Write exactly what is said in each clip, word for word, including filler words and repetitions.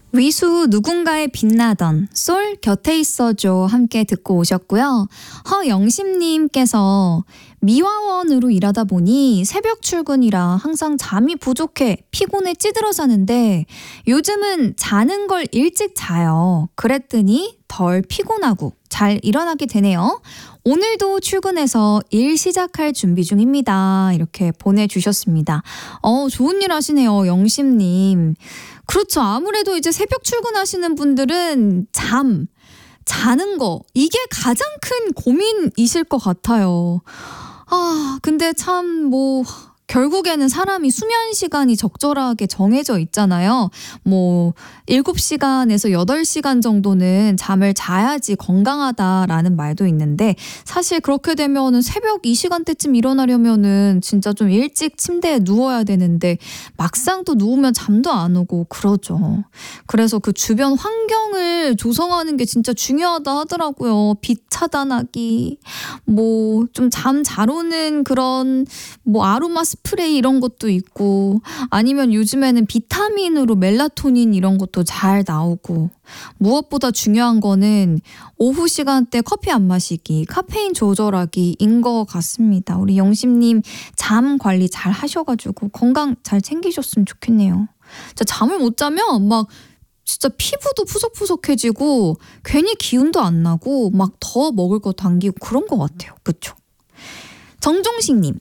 위수 누군가의 빛나던 솔 곁에 있어줘 함께 듣고 오셨고요. 허영심님께서 미화원으로 일하다 보니 새벽 출근이라 항상 잠이 부족해 피곤에 찌들어 자는데 요즘은 자는 걸 일찍 자요. 그랬더니 덜 피곤하고 잘 일어나게 되네요. 오늘도 출근해서 일 시작할 준비 중입니다. 이렇게 보내주셨습니다. 어, 좋은 일 하시네요, 영심님. 그렇죠. 아무래도 이제 새벽 출근하시는 분들은 잠, 자는 거 이게 가장 큰 고민이실 것 같아요. 아, 근데 참 뭐 결국에는 사람이 수면 시간이 적절하게 정해져 있잖아요. 뭐 일곱 시간에서 여덟 시간 정도는 잠을 자야지 건강하다라는 말도 있는데 사실 그렇게 되면은 새벽 이 시간대쯤 일어나려면은 진짜 좀 일찍 침대에 누워야 되는데 막상 또 누우면 잠도 안 오고 그러죠. 그래서 그 주변 환경을 조성하는 게 진짜 중요하다 하더라고요. 빛 차단하기, 뭐 좀 잠 잘 오는 그런 뭐 아로마 스프레이 이런 것도 있고 아니면 요즘에는 비타민으로 멜라토닌 이런 것도 잘 나오고 무엇보다 중요한 거는 오후 시간대 커피 안 마시기, 카페인 조절하기인 것 같습니다. 우리 영심님 잠 관리 잘 하셔가지고 건강 잘 챙기셨으면 좋겠네요. 진짜 잠을 못 자면 막 진짜 피부도 푸석푸석해지고 괜히 기운도 안 나고 막 더 먹을 거 당기고 그런 것 같아요. 그쵸? 정종식님,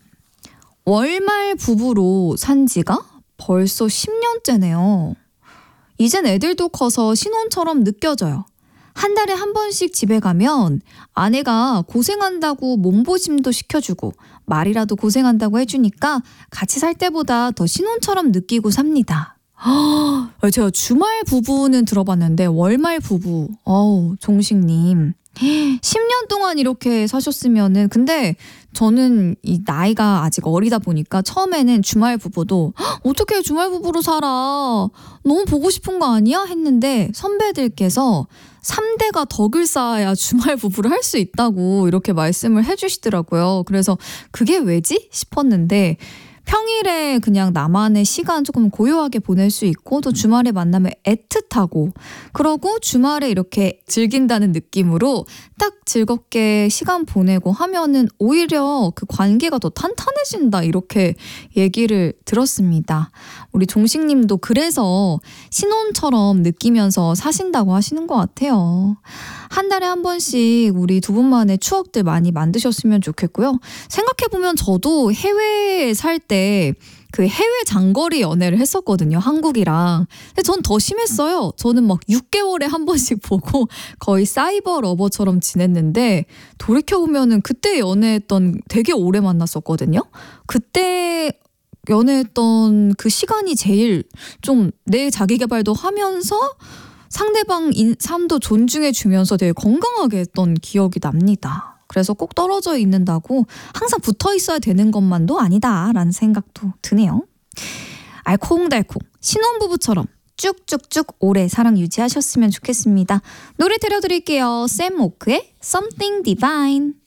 월말 부부로 산 지가 벌써 십 년째네요. 이젠 애들도 커서 신혼처럼 느껴져요. 한 달에 한 번씩 집에 가면 아내가 고생한다고 몸보심도 시켜주고 말이라도 고생한다고 해주니까 같이 살 때보다 더 신혼처럼 느끼고 삽니다. 허, 제가 주말 부부는 들어봤는데 월말 부부, 어우, 종식님. 십 년 동안 이렇게 사셨으면은 근데 저는 이 나이가 아직 어리다 보니까 처음에는 주말 부부도 어떻게 주말 부부로 살아 너무 보고 싶은 거 아니야? 했는데 선배들께서 삼 대가 덕을 쌓아야 주말 부부를 할 수 있다고 이렇게 말씀을 해주시더라고요. 그래서 그게 왜지? 싶었는데 평일에 그냥 나만의 시간 조금 고요하게 보낼 수 있고 또 주말에 만나면 애틋하고 그러고 주말에 이렇게 즐긴다는 느낌으로 딱 즐겁게 시간 보내고 하면은 오히려 그 관계가 더 탄탄해진다 이렇게 얘기를 들었습니다. 우리 종식님도 그래서 신혼처럼 느끼면서 사신다고 하시는 것 같아요. 한 달에 한 번씩 우리 두 분만의 추억들 많이 만드셨으면 좋겠고요. 생각해보면 저도 해외에 살 때 그 해외 장거리 연애를 했었거든요. 한국이랑. 근데 전 더 심했어요. 저는 막 육 개월에 한 번씩 보고 거의 사이버 러버처럼 지냈는데 돌이켜보면은 그때 연애했던 되게 오래 만났었거든요. 그때 연애했던 그 시간이 제일 좀 내 자기계발도 하면서 상대방 인, 삶도 존중해주면서 되게 건강하게 했던 기억이 납니다. 그래서 꼭 떨어져 있는다고 항상 붙어 있어야 되는 것만도 아니다라는 생각도 드네요. 알콩달콩 신혼부부처럼 쭉쭉쭉 오래 사랑 유지하셨으면 좋겠습니다. 노래 들려드릴게요. 샘 오크의 Something Divine.